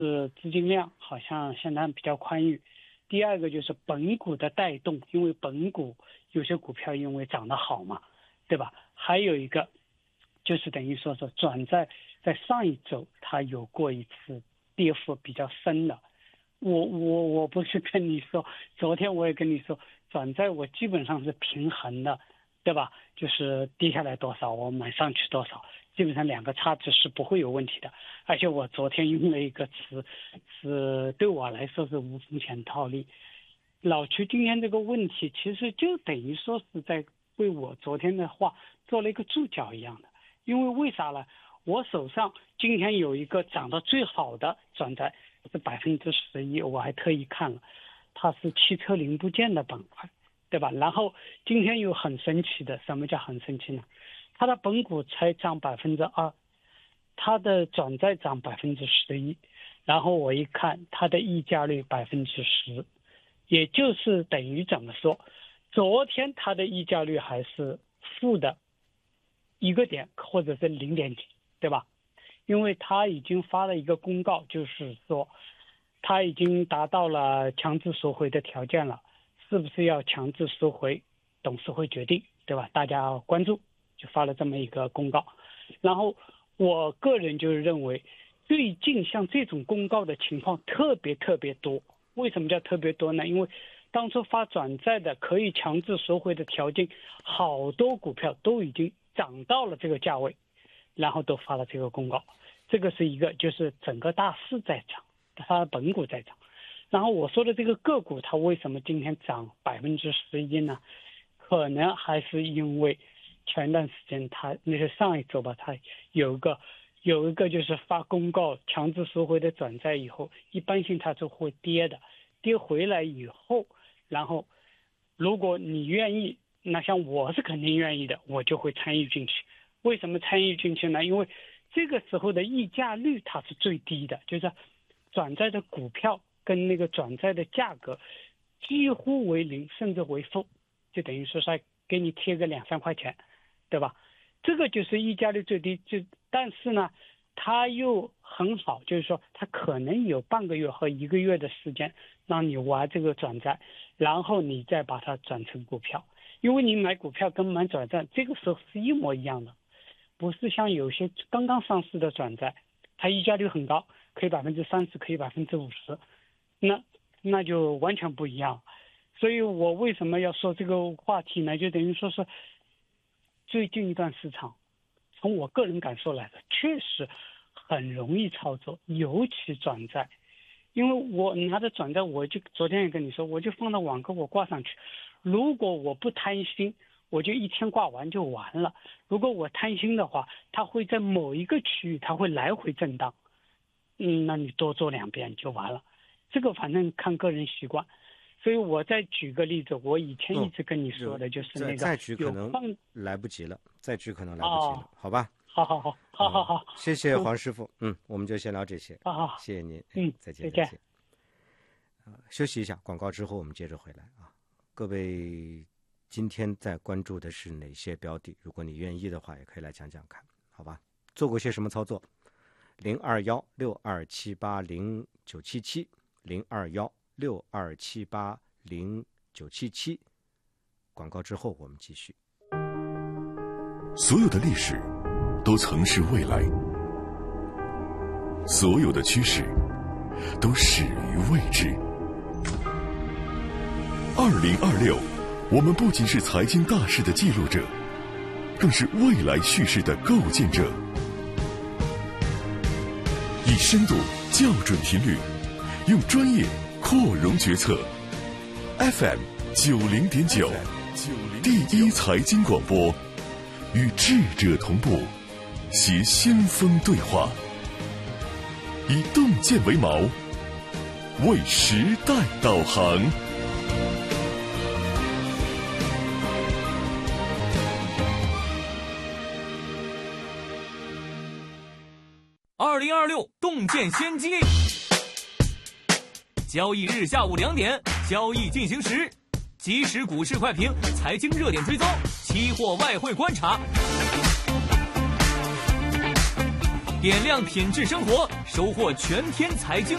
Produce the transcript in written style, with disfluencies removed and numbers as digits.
是资金量好像现在比较宽裕，第二个就是本股的带动，因为本股有些股票因为涨得好嘛，对吧？还有一个就是等于说是转债在上一周它有过一次跌幅比较深的，我不是跟你说，昨天我也跟你说，转债我基本上是平衡的，对吧？就是跌下来多少我买上去多少，基本上两个差值是不会有问题的。而且我昨天用了一个词，是对我来说是无风险套利。老徐今天这个问题其实就等于说是在为我昨天的话做了一个注脚一样的。因为为啥呢？我手上今天有一个涨得最好的转债是11%，我还特意看了，它是汽车零部件的板块，对吧？然后今天有很神奇的，什么叫很神奇呢？它的本股才涨2%，它的转债涨11%，然后我一看它的溢价率10%，也就是等于怎么说？昨天它的溢价率还是负的1个点或者是0点几，对吧？因为它已经发了一个公告，就是说它已经达到了强制收回的条件了，是不是要强制收回，董事会决定，对吧？大家关注，就发了这么一个公告。然后我个人就是认为，最近像这种公告的情况特别多。为什么叫特别多呢？因为当初发转债的可以强制收回的条件，好多股票都已经涨到了这个价位，然后都发了这个公告。这个是一个，就是整个大势在涨，它本股在涨。然后我说的这个个股，它为什么今天涨11%呢？可能还是因为前段时间它那是上一周吧，它有一个就是发公告强制收回的转债以后，一般性它就会跌的，跌回来以后，然后如果你愿意，那像我是肯定愿意的，我就会参与进去。为什么参与进去呢？因为这个时候的溢价率它是最低的，就是转债的股票跟那个转债的价格几乎为零甚至为负，就等于说是给你贴个2-3块钱，对吧？这个就是溢价率最低，但是呢它又很好，就是说它可能有半个月和1个月的时间让你玩这个转债，然后你再把它转成股票。因为你买股票跟买转债这个时候是一模一样的，不是像有些刚刚上市的转债，它溢价率很高，可以30%，可以50%，那就完全不一样。所以我为什么要说这个话题呢？就等于说是最近一段市场，从我个人感受来的，确实很容易操作，尤其转债。因为我拿着转债，我就昨天也跟你说，我就放到网购我挂上去。如果我不贪心，我就一天挂完就完了。如果我贪心的话，它会在某一个区域，它会来回震荡。那你多做2遍就完了。这个反正看个人习惯。所以我再举个例子，我以前一直跟你说的就是那个再举可能来不及了，好吧？好，谢谢黄师傅。我们就先聊这些。谢谢您。再见。休息一下，广告之后我们接着回来啊。各位今天在关注的是哪些标的？如果你愿意的话，也可以来讲讲看，好吧？做过些什么操作？021627809770 021627809770。广告之后我们继续。 所有的历史都曾是未来，所有的趋势都始于未知。2026，我们不仅是财经大事的记录者，更是未来叙事的构建者。以深度校准频率，用专业扩容决策。FM 90.9，第一财经广播，与智者同步，携先锋对话，以洞见为锚，为时代导航。 2026洞见先机，交易日下午2点，交易进行时，即时股市快评，财经热点追踪，期货外汇观察。 点亮品质生活，收获全天财经。